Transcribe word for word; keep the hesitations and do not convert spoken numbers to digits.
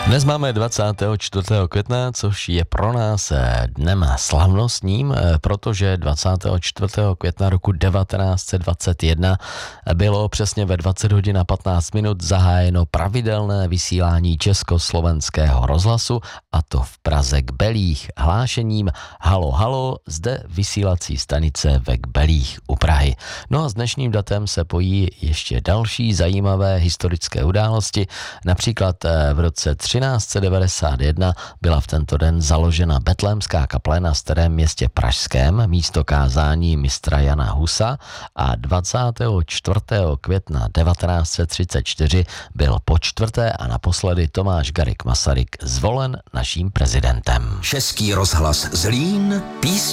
Dnes máme dvacátého čtvrtého května, což je pro nás dnem slavnostním, protože dvacátého čtvrtého května roku devatenáct set dvacet jedna bylo přesně ve dvacet hodin a patnáct minut zahájeno pravidelné vysílání Československého rozhlasu, a to v Praze k Belích hlášením Halo, halo, zde vysílací stanice ve Kbelích u Prahy. No a s dnešním datem se pojí ještě další zajímavé historické události. Například v roce třináct set devadesát jedna byla v tento den založena Betlémská kaple na starém městě pražském, místo kázání mistra Jana Husa, a dvacátého čtvrtého května devatenáct set třicet čtyři byl po čtvrté a naposledy Tomáš Garrigue Masaryk zvolen naším prezidentem. Český rozhlas Zlín, písně